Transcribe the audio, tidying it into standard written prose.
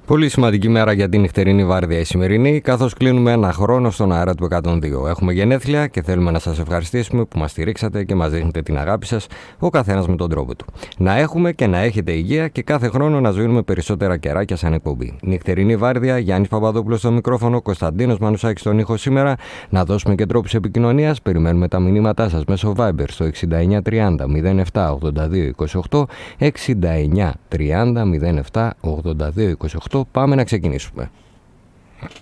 Πολύ σημαντική μέρα για την νυχτερινή βάρδια η σημερινή, καθώς κλείνουμε ένα χρόνο στον αέρα του 102. Έχουμε γενέθλια και θέλουμε να σας ευχαριστήσουμε που μας στηρίξατε και μας δείχνετε την αγάπη σας, ο καθένας με τον τρόπο του. Να έχουμε και να έχετε υγεία και κάθε χρόνο να σβήνουμε περισσότερα κεράκια σαν εκπομπή. Νυχτερινή βάρδια, Γιάννης Παπαδόπουλος στο μικρόφωνο, Κωνσταντίνος Μανουσάκης στον ήχο σήμερα. Να δώσουμε και τρόπους επικοινωνίας. Περιμένουμε τα μηνύματά σας μέσω Viber στο 6930 07 82 28, 6930 07 82 28. Πάμε να ξεκινήσουμε.